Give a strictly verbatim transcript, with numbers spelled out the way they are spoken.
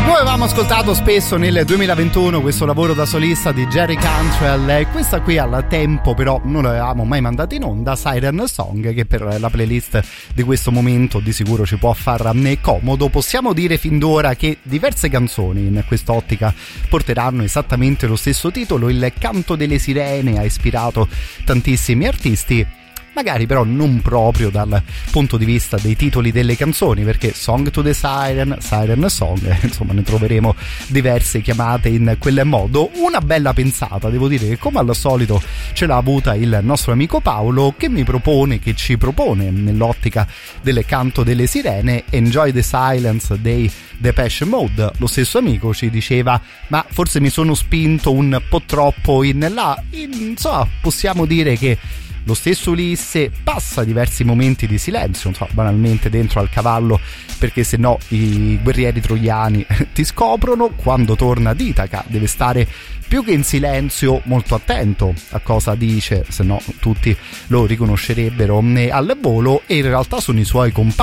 Avevamo ascoltato spesso nel duemilaventuno questo lavoro da solista di Jerry Cantrell e questa qui al tempo però non l'avevamo mai mandata in onda, Siren Song, che per la playlist di questo momento di sicuro ci può far comodo. Possiamo dire fin d'ora che diverse canzoni in quest'ottica porteranno esattamente lo stesso titolo. Il canto delle sirene ha ispirato tantissimi artisti, magari però non proprio dal punto di vista dei titoli delle canzoni, perché Song to the Siren, Siren Song, insomma ne troveremo diverse chiamate in quel modo. Una bella pensata, devo dire che come al solito ce l'ha avuta il nostro amico Paolo, che mi propone, che ci propone nell'ottica del canto delle sirene, Enjoy the Silence dei Depeche Mode. Lo stesso amico ci diceva: ma forse mi sono spinto un po' troppo in là. Insomma, possiamo dire che lo stesso Ulisse passa diversi momenti di silenzio, non so, banalmente dentro al cavallo, perché se no i guerrieri troiani ti scoprono. Quando torna ad Itaca deve stare più che in silenzio molto attento a cosa dice, se no tutti lo riconoscerebbero al volo, e in realtà sono i suoi compagni